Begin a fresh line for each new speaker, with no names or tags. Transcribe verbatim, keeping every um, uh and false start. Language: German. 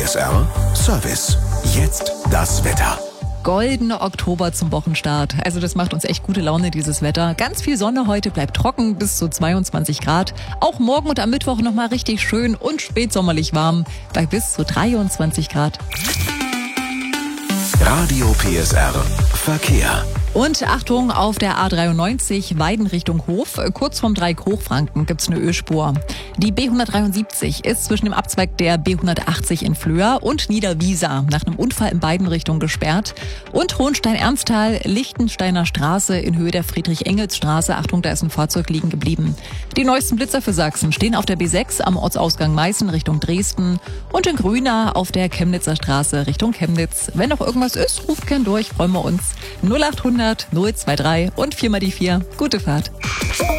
S R Service. Jetzt das Wetter.
Goldener Oktober zum Wochenstart. Also das macht uns echt gute Laune, dieses Wetter. Ganz viel Sonne heute, bleibt trocken bis zu zweiundzwanzig Grad. Auch morgen und am Mittwoch nochmal richtig schön und spätsommerlich warm bei bis zu dreiundzwanzig Grad.
Radio P S R Verkehr.
Und Achtung, auf der A dreiundneunzig Weiden Richtung Hof, kurz vorm Dreieck Hochfranken gibt's eine Ölspur. Die B hundertdreiundsiebzig ist zwischen dem Abzweig der B hundertachtzig in Flöhr und Niederwiesa nach einem Unfall in beiden Richtungen gesperrt. Und Hohenstein-Ernsthal, Lichtensteiner Straße in Höhe der Friedrich-Engels-Straße. Achtung, da ist ein Fahrzeug liegen geblieben. Die neuesten Blitzer für Sachsen stehen auf der B sechs am Ortsausgang Meißen Richtung Dresden und in Grüna auf der Chemnitzer Straße Richtung Chemnitz. Wenn noch irgendwas ist, ruft gern durch, freuen wir uns. null achthundert null zwei drei und vier mal die vier. Gute Fahrt.